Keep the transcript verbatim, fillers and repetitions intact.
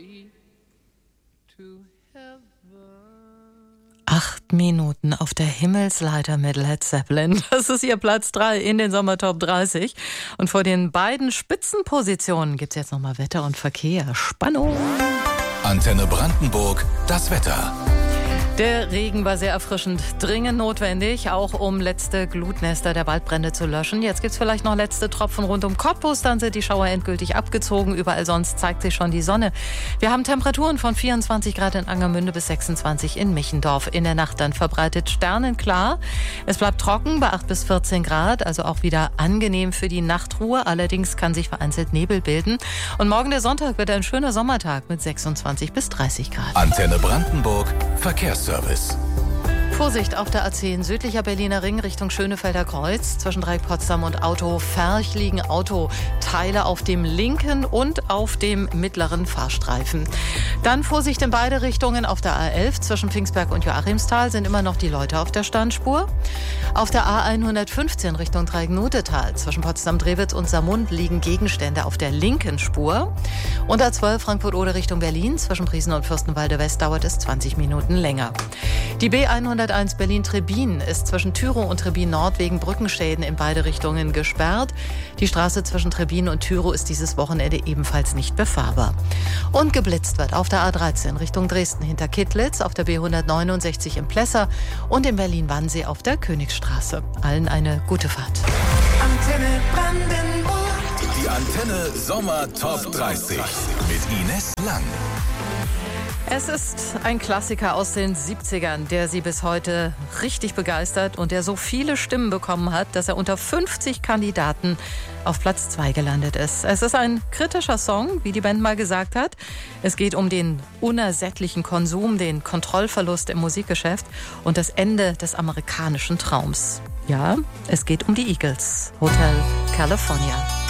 Acht Minuten auf der Himmelsleiter mit Led Zeppelin. Das ist ihr Platz drei in den Sommertop dreißig. Und vor den beiden Spitzenpositionen gibt es jetzt nochmal Wetter und Verkehr. Spannung! Antenne Brandenburg, das Wetter. Der Regen war sehr erfrischend, dringend notwendig, auch um letzte Glutnester der Waldbrände zu löschen. Jetzt gibt es vielleicht noch letzte Tropfen rund um Cottbus, dann sind die Schauer endgültig abgezogen. Überall sonst zeigt sich schon die Sonne. Wir haben Temperaturen von vierundzwanzig Grad in Angermünde bis sechsundzwanzig in Michendorf. In der Nacht dann verbreitet sternenklar. Es bleibt trocken bei acht bis vierzehn Grad, also auch wieder angenehm für die Nachtruhe. Allerdings kann sich vereinzelt Nebel bilden. Und morgen der Sonntag wird ein schöner Sommertag mit sechsundzwanzig bis dreißig Grad. Antenne Brandenburg, Verkehrsservice. Vorsicht auf der A zehn, südlicher Berliner Ring Richtung Schönefelder Kreuz. Zwischen Dreieck Potsdam und Auto Ferch liegen Autoteile auf dem linken und auf dem mittleren Fahrstreifen. Dann Vorsicht in beide Richtungen auf der A elf. Zwischen Pfingstberg und Joachimsthal sind immer noch die Leute auf der Standspur. Auf der A hundertfünfzehn Richtung Dreieck-Nutetal. Zwischen Potsdam-Drewitz und Saarmund liegen Gegenstände auf der linken Spur. Und A zwölf Frankfurt-Oder Richtung Berlin. Zwischen Priesen und Fürstenwalde West dauert es zwanzig Minuten länger. Die B hunderteins Berlin-Trebin ist zwischen Tyrow und Trebin Nord wegen Brückenschäden in beide Richtungen gesperrt. Die Straße zwischen Trebin und Tyrow ist dieses Wochenende ebenfalls nicht befahrbar. Und geblitzt wird auf der A dreizehn Richtung Dresden hinter Kittlitz, auf der B hundertneunundsechzig in Plessa und in Berlin-Wannsee auf der Königsstraße. Allen eine gute Fahrt. Antenne Brandenburg. Die Antenne Sommer Top dreißig mit Ines Lang. Es ist ein Klassiker aus den siebzigern, der Sie bis heute richtig begeistert und der so viele Stimmen bekommen hat, dass er unter fünfzig Kandidaten auf Platz zwei gelandet ist. Es ist ein kritischer Song, wie die Band mal gesagt hat. Es geht um den unersättlichen Konsum, den Kontrollverlust im Musikgeschäft und das Ende des amerikanischen Traums. Ja, es geht um die Eagles, Hotel California.